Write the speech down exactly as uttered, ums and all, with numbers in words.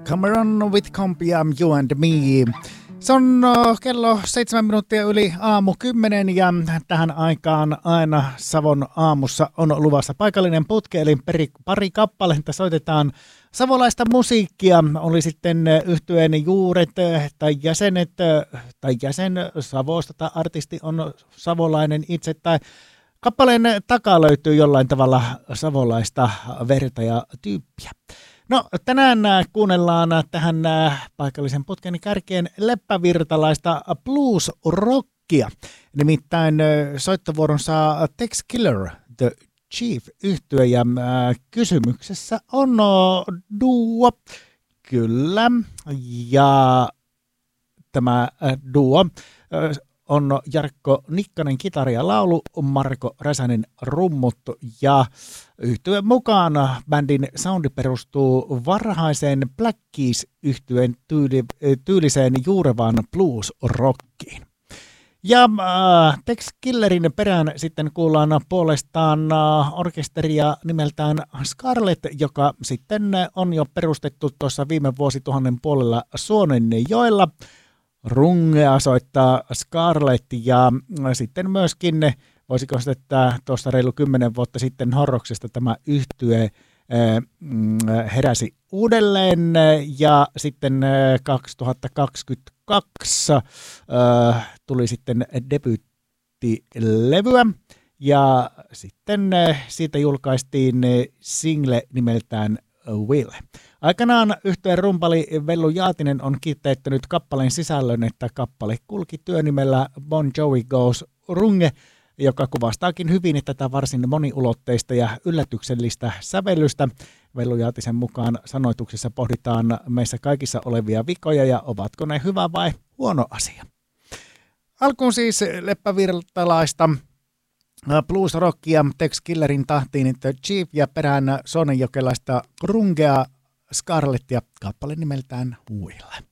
Cameron with Compia, You and Me. Se on kello seitsemän minuuttia yli aamu kymmenen ja tähän aikaan aina Savon aamussa on luvassa paikallinen putke, eli pari, pari kappaletta soitetaan savolaista musiikkia. Oli sitten yhtyeen juuret tai jäsenet tai jäsen Savosta tai artisti on savolainen itse tai kappaleen takaa löytyy jollain tavalla savolaista verta ja tyyppiä. No tänään kuunnellaan tähän paikallisen putken kärkeen leppävirtalaista blues-rockia. Nimittäin soittovuoron saa Tex Killer, The Chief -yhtye ja kysymyksessä on duo. Kyllä, ja tämä duo on Jarkko Nikkanen kitari ja laulu, Marko Räsänen rummut ja yhtyeen mukaan bändin soundi perustuu varhaiseen Black Keys-yhtyeen tyyli, tyyliseen juurevaan blues-rockiin. Ja äh, Tex Killerin perään sitten kuullaan puolestaan äh, orkesteria nimeltään Scarlet, joka sitten on jo perustettu tuossa viime vuosituhannen puolella Suonenjoella. Rungea soittaa Scarlet ja sitten myöskin, voisiko että tuossa reilu kymmenen vuotta sitten Horroksesta tämä yhtye heräsi uudelleen ja sitten kaksituhattakaksikymmentäkaksi tuli sitten debyyttilevyä ja sitten siitä julkaistiin single nimeltään Will. Aikanaan yhtyeen rumpali Vellu Jaatinen on kiteyttänyt kappaleen sisällön, että kappale kulki työnimellä Bon Jovi Goes Runge, joka kuvastaakin hyvin tätä varsin moniulotteista ja yllätyksellistä sävellystä. Vellu Jaatisen mukaan sanoituksessa pohditaan meissä kaikissa olevia vikoja ja ovatko ne hyvä vai huono asia. Alkuun siis leppävirtalaista blues-rockia Tex Killerin tahtiin The Chief ja perään Suonenjokelaista grungea Scarlet ja kappale nimeltään Will.